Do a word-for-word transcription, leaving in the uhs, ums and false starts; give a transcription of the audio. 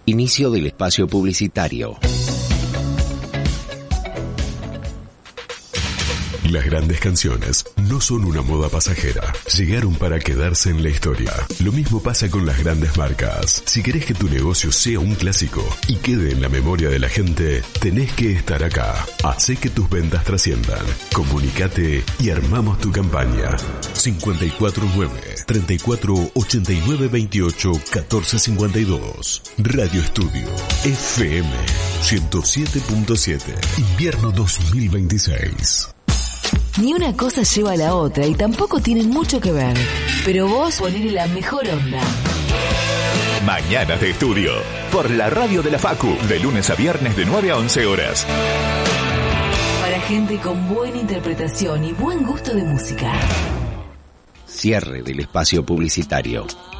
Inicio del espacio publicitario. Las grandes canciones no son una moda pasajera. Llegaron para quedarse en la historia. Lo mismo pasa con las grandes marcas. Si querés que tu negocio sea un clásico y quede en la memoria de la gente, tenés que estar acá. Hacé que tus ventas trasciendan. Comunicate y armamos tu campaña. cinco cuatro nueve, treinta y cuatro, ochenta y nueve, veintiocho, catorce cincuenta y dos. Radio Estudio F M ciento siete punto siete. Invierno dos mil veintiséis. Ni una cosa lleva a la otra y tampoco tienen mucho que ver. Pero vos ponele la mejor onda. Mañanas de Estudio, por la radio de la Facu, de lunes a viernes de nueve a once horas. Para gente con buena interpretación y buen gusto de música. Cierre del espacio publicitario.